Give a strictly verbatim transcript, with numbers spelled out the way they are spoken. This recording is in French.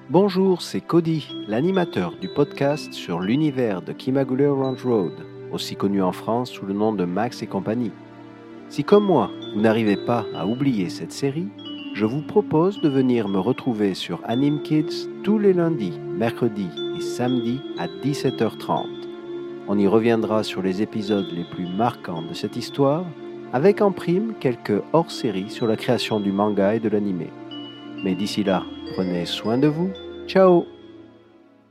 Bonjour, c'est Cody, l'animateur du podcast sur l'univers de Kimagure Ranch Road, aussi connu en France sous le nom de Max et compagnie. Si comme moi, vous n'arrivez pas à oublier cette série, je vous propose de venir me retrouver sur Anime Kids tous les lundis, mercredis et samedis à dix-sept heures trente. On y reviendra sur les épisodes les plus marquants de cette histoire, avec en prime quelques hors-séries sur la création du manga et de l'anime. Mais d'ici là, prenez soin de vous. Ciao!